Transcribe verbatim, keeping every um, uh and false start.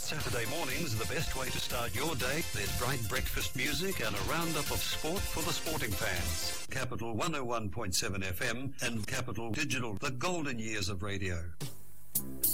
Saturday mornings are the best way to start your day. There's bright breakfast music and a roundup of sport for the sporting fans. Capital one oh one point seven F M and Capital Digital, the golden years of radio.